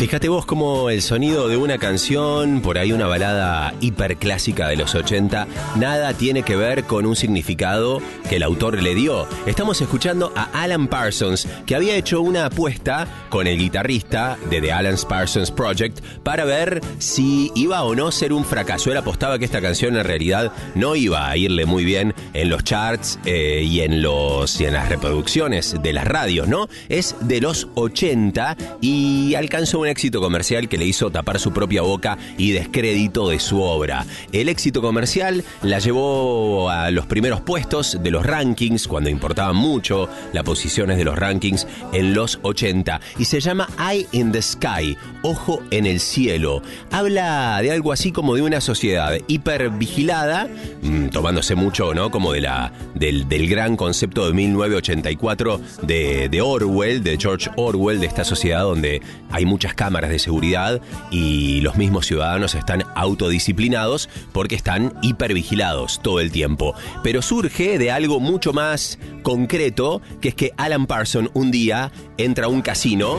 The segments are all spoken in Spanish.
Fíjate vos cómo el sonido de una canción, por ahí una balada hiperclásica de los 80, nada tiene que ver con un significado que el autor le dio. Estamos escuchando a Alan Parsons, que había hecho una apuesta con el guitarrista de The Alan Parsons Project para ver si iba o no a ser un fracaso. Él apostaba que esta canción en realidad no iba a irle muy bien en los charts y en las reproducciones de las radios, ¿no? Es de los 80 y alcanzó un éxito comercial que le hizo tapar su propia boca y descrédito de su obra. El éxito comercial la llevó a los primeros puestos de los rankings, cuando importaban mucho las posiciones de los rankings en los 80, y se llama Eye in the Sky, Ojo en el Cielo. Habla de algo así como de una sociedad hipervigilada, tomándose mucho, ¿no? Como del gran concepto de 1984 de Orwell, de George Orwell, de esta sociedad donde hay muchas cámaras de seguridad y los mismos ciudadanos están autodisciplinados porque están hipervigilados todo el tiempo. Pero surge de algo mucho más concreto, que es que Alan Parsons un día entra a un casino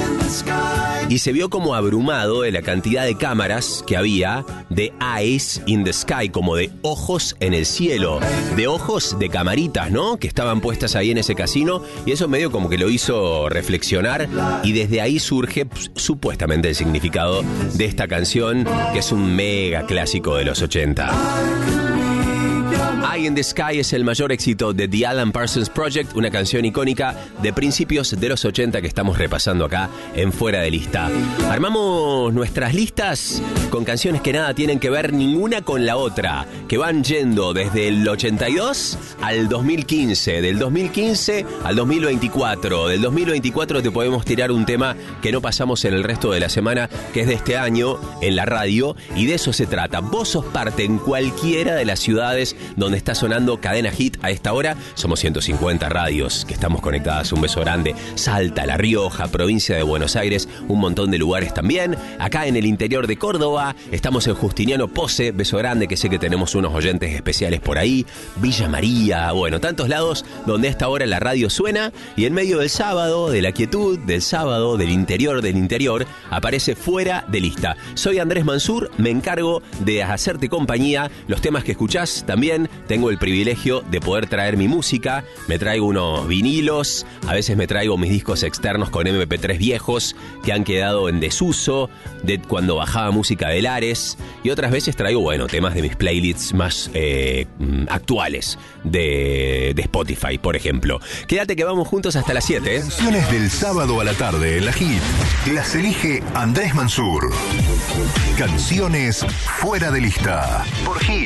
y se vio como abrumado de la cantidad de cámaras que había, de eyes in the sky, como de ojos en el cielo, de ojos de camaritas, ¿no? Que estaban puestas ahí en ese casino, y eso medio como que lo hizo reflexionar, y desde ahí surge supuestamente el significado de esta canción, que es un mega clásico de los 80. Eye in the Sky es el mayor éxito de The Alan Parsons Project, una canción icónica de principios de los 80 que estamos repasando acá en Fuera de Lista. Armamos nuestras listas con canciones que nada tienen que ver ninguna con la otra, que van yendo desde el 82 al 2015, del 2015 al 2024. Del 2024 te podemos tirar un tema que no pasamos en el resto de la semana, que es de este año en la radio, y de eso se trata. Vos sos parte en cualquiera de las ciudades donde está sonando Cadena Hit a esta hora. Somos 150 radios que estamos conectadas. Un beso grande. Salta, La Rioja, provincia de Buenos Aires, un montón de lugares también. Acá en el interior de Córdoba estamos en Justiniano Pose, beso grande, que sé que tenemos unos oyentes especiales por ahí. Villa María, bueno, tantos lados donde a esta hora la radio suena, y en medio del sábado, de la quietud del sábado, del interior, aparece Fuera de Lista. Soy Andrés Mansur, me encargo de hacerte compañía. Los temas que escuchás también tengo el privilegio de poder traer mi música. Me traigo unos vinilos, a veces me traigo mis discos externos con MP3 viejos que han quedado en desuso de cuando bajaba música de Lares, y otras veces traigo, bueno, temas de mis playlists más actuales de Spotify, por ejemplo. Quédate que vamos juntos hasta las 7. Canciones del sábado a la tarde en la Hit las elige Andrés Mansur. Canciones Fuera de Lista por Hit.